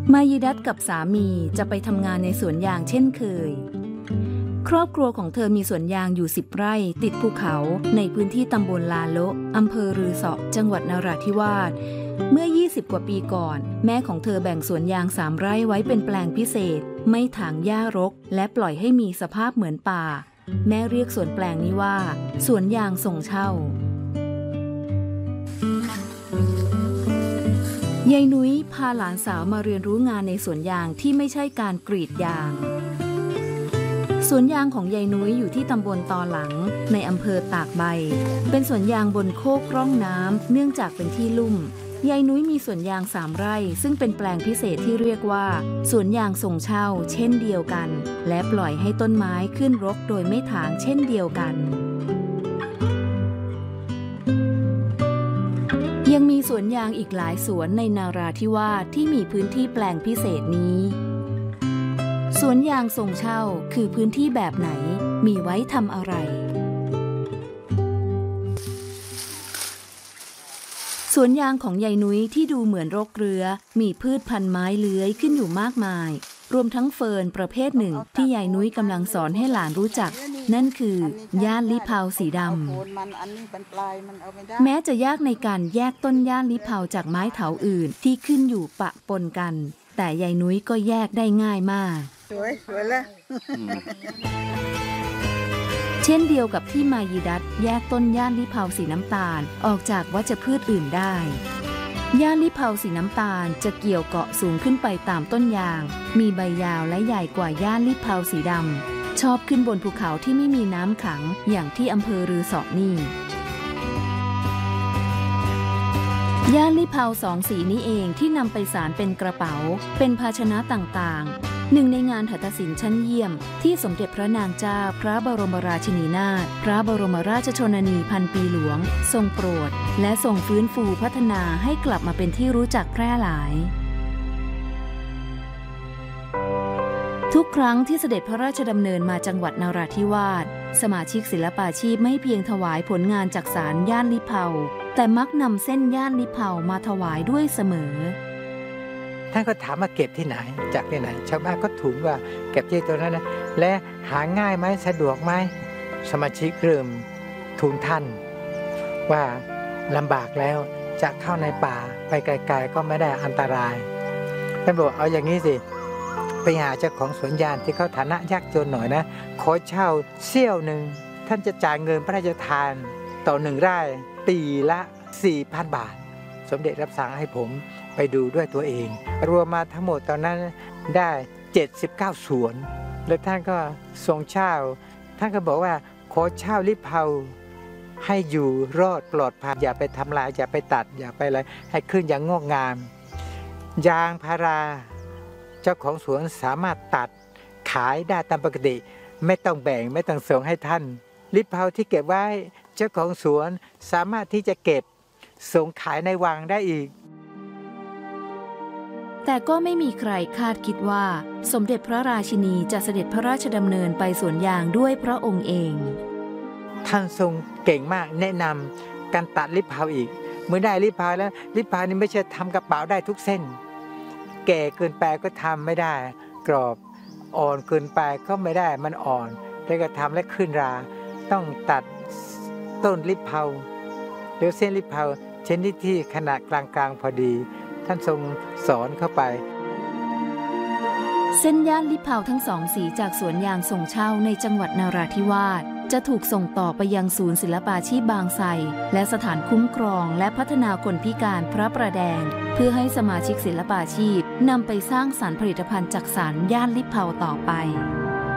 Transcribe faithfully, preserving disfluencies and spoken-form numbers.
มายิดัตกับสามีจะไปทำงานในสวนยางเช่นเคยครอบครัวของเธอมีสวนยางอยู่สิบไร่ติดภูเขาในพื้นที่ตำบลลาโละอำเภอรือเสาะจังหวัดนราธิวาสเมื่อยี่สิบกว่าปีก่อนแม่ของเธอแบ่งสวนยางสามไร่ไว้เป็นแปลงพิเศษไม่ถางหญ้ารกและปล่อยให้มีสภาพเหมือนป่าแม่เรียกสวนแปลงนี้ว่าสวนยางส่งเช่ายายนุ้ยพาหลานสาวมาเรียนรู้งานในสวนยางที่ไม่ใช่การกรีดยางสวนยางของยายนุ้ยอยู่ที่ตำบลตอหลังในอำเภอตากใบเป็นสวนยางบนโคกร่องน้ำเนื่องจากเป็นที่ลุ่มยายนุ้ยมีสวนยางสามไร่ซึ่งเป็นแปลงพิเศษที่เรียกว่าสวนยางส่งเช่าเช่นเดียวกันและปล่อยให้ต้นไม้ขึ้นรกโดยไม่ถางเช่นเดียวกันยังมีสวนยางอีกหลายสวนในนาราธิวาสที่มีพื้นที่แปลงพิเศษนี้สวนยางส่งเช่าคือพื้นที่แบบไหนมีไว้ทำอะไรสวนยางของยายนุ้ยที่ดูเหมือนรกเรือมีพืชพันธุ์ไม้เลื้อยขึ้นอยู่มากมายรวมทั้งเฟิร์นประเภทหนึ่งที่ยายนุ้ยกำลังสอนให้หลานรู้จักนั่นคือย่านลิเผาสีดำแม้จะยากในการแยกต้นย่านลิเผาจากไม้เถาอื่นที่ขึ้นอยู่ปะปนกันแต่ยายนุ้ยก็แยกได้ง่ายมากสวยสวยแล้วเช่นเดียวกับที่มายิดัตแยกต้นย่านลิเผาสีน้ำตาลออกจากวัชพืชอื่นได้ย่านลิเผาสีน้ำตาลจะเกี่ยวเกาะสูงขึ้นไปตามต้นยางมีใบยาวและใหญ่กว่าย่านลิเผาสีดำชอบขึ้นบนภูเขาที่ไม่มีน้ำขังอย่างที่อำเภอรือเสาะนี่ย่านลิเผาสองสีนี้เองที่นำไปสานเป็นกระเป๋าเป็นภาชนะต่างๆหนึ่งในงานหัตถศิลป์ชั้นเยี่ยมที่สมเด็จพระนางเจ้าพระบรมราชินีนาถพระบรมราชชนนีพันปีหลวงทรงโปรดและทรงฟื้นฟูพัฒนาให้กลับมาเป็นที่รู้จักแพร่หลายทุกครั้งที่เสด็จพระราชดำเนินมาจังหวัดนราธิวาสสมาชิกศิลปาชีพไม่เพียงถวายผลงานจักสานย่านลิเผาแต่มักนำเส้นย่านลิเผามาถวายด้วยเสมอท่านก็ถามมาเก็บที่ไหนจากที่ไหนชาวบ้านก็ทูลว่าเก็บที่ตรงนั้นนะและหาง่ายไหมสะดวกไหมสมาชิกเริ่มทูลท่านว่าลำบากแล้วจะเข้าในป่าไปไกลๆก็ไม่ได้อันตรายท่านบอกเอาอย่างนี้สิไปหาเจ้าของสวนยางที่เขาฐานะยากจนหน่อยนะขอเช่าเสี้ยวหนึ่งท่านจะจ่ายเงินพระราชทานต่อหนึ่งไร่ปีละ สี่พัน บาทสมเด็จรับสั่งให้ผมไปดูด้วยตัวเองรวมมาทั้งหมดตอนนั้นได้เจ็ดสิบเก้าสวนแล้วท่านก็ทรงเช่าท่านก็บอกว่าขอเช่าลิเผาให้อยู่รอดปลอดภัยอย่าไปทำลายอย่าไปตัดอย่าไปอะไรให้ขึ้นอย่างงอกงามยางพาราเจ้าของสวนสามารถตัดขายได้ตามปกติไม่ต้องแบ่งไม่ต้องส่งให้ท่านลิเผาที่เก็บไว้เจ้าของสวนสามารถที่จะเก็บส่งขายในวังได้อีกแต่ก็ไม่มีใครคาดคิดว่าสมเด็จพระราชินีจะเสด็จพระราชดำเนินไปสวนยางด้วยพระองค์เองท่านทรงเก่งมากแนะนำการตัดลิเผาอีกเมื่อได้ลิเผาแล้วลิเผานี่ไม่ใช่ทำกระเป๋าได้ทุกเส้นแก่เกินไปก็ทำไม่ได้กรอบอ่อนเกินไปก็ไม่ได้มันอ่อนแล้วก็ทำและขึ้นราต้องตัดต้นลิเผาหรือเส้นลิเผาชนิดที่ขนาดกลางๆพอดีท่านทรงสอนเข้าไปเส้นย่านลิเผาทั้งสองสีจากสวนยางส่งเช่าในจังหวัดนราธิวาสจะถูกส่งต่อไปยังศูนย์ศิลปาชีพบางไทรและสถานคุ้มครองและพัฒนาคนพิการพระประแดงเพื่อให้สมาชิกศิลปาชีพนำไปสร้างสรรค์ผลิตภัณฑ์จักสานย่านลิเผาต่อไป